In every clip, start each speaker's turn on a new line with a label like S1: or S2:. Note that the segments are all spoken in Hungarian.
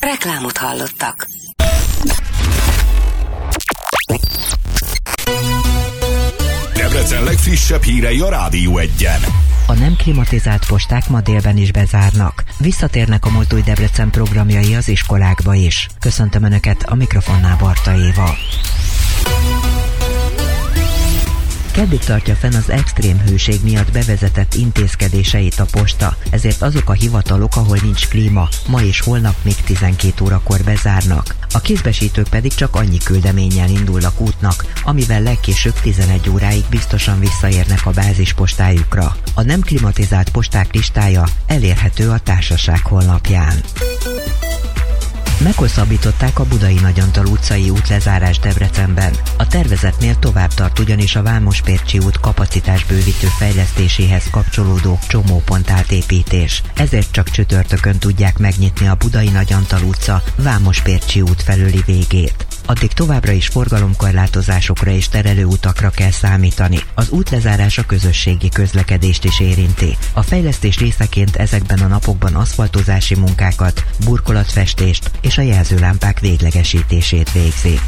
S1: Reklámot hallottak.
S2: Debrecen legfrissebb hírei a Rádió 1-en.
S3: A nem klimatizált posták ma délben is bezárnak. Visszatérnek a Mozdulj Debrecen programjai az iskolákba is. Köszöntöm Önöket, a mikrofonnál Barta Éva. Keddig tartja fenn az extrém hőség miatt bevezetett intézkedéseit a posta, ezért azok a hivatalok, ahol nincs klíma, ma és holnap még 12 órakor bezárnak. A kézbesítők pedig csak annyi küldeménnyel indulnak útnak, amivel legkésőbb 11 óráig biztosan visszaérnek a bázispostájukra. A nem klimatizált posták listája elérhető a társaság honlapján. Meghosszabbították a Budai Nagyantal utcai útlezárás Debrecenben. A tervezetnél tovább tart ugyanis a Vámospércsi út kapacitásbővítő fejlesztéséhez kapcsolódó csomópont átépítés. Ezért csak csütörtökön tudják megnyitni a Budai Nagyantal utca Vámospércsi út felőli végét. Addig továbbra is forgalomkorlátozásokra és terelőutakra kell számítani. Az útlezárás a közösségi közlekedést is érinti. A fejlesztés részeként ezekben a napokban aszfaltozási munkákat, burkolatfestést és a jelzőlámpák véglegesítését végzik.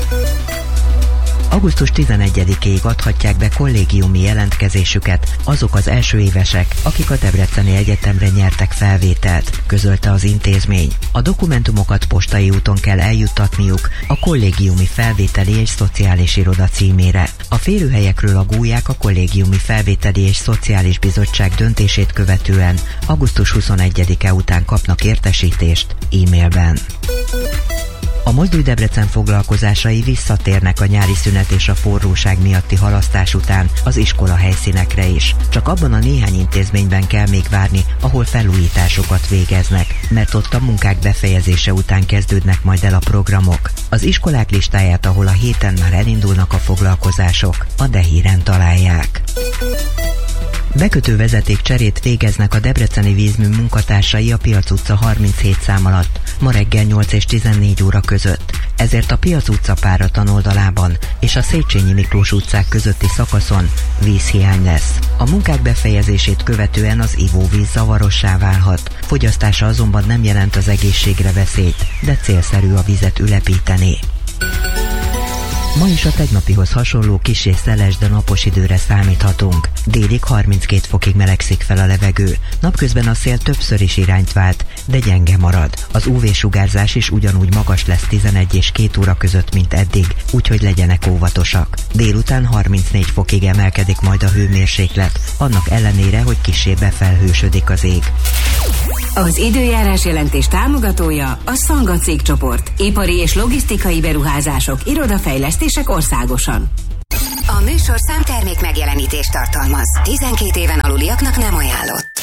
S3: Augusztus 11-ig adhatják be kollégiumi jelentkezésüket azok az elsőévesek, akik a Debreceni Egyetemre nyertek felvételt, közölte az intézmény. A dokumentumokat postai úton kell eljuttatniuk a kollégiumi felvételi és szociális iroda címére. A férőhelyekről a gúlyák a kollégiumi felvételi és szociális bizottság döntését követően augusztus 21-e után kapnak értesítést e-mailben. A Mozdulj Debrecen foglalkozásai visszatérnek a nyári szünet és a forróság miatti halasztás után az iskola helyszínekre is. Csak abban a néhány intézményben kell még várni, ahol felújításokat végeznek, mert ott a munkák befejezése után kezdődnek majd el a programok. Az iskolák listáját, ahol a héten már elindulnak a foglalkozások, a Dehíren találják. Bekötő vezetékcserét végeznek a debreceni vízmű munkatársai a Piac utca 37 szám alatt, ma reggel 8 és 14 óra között. Ezért a Piac utca páratlan oldalában és a Széchenyi Miklós utcák közötti szakaszon vízhiány lesz. A munkák befejezését követően az ivóvíz zavarossá válhat. Fogyasztása azonban nem jelent az egészségre veszélyt, de célszerű a vizet ülepíteni. Ma is a tegnapihoz hasonló kissé szeles, de napos időre számíthatunk. Délig 32 fokig melegszik fel a levegő. Napközben a szél többször is irányt vált, de gyenge marad. Az UV-sugárzás is ugyanúgy magas lesz 11 és 2 óra között, mint eddig, úgyhogy legyenek óvatosak. Délután 34 fokig emelkedik majd a hőmérséklet, annak ellenére, hogy kissé befelhősödik az ég.
S1: Az időjárás jelentés támogatója a Szanga cégcsoport. Ipari és logisztikai beruházások, irodafejlesztések országosan. A műsorszám termék megjelenítést tartalmaz. 12 éven aluliaknak nem ajánlott.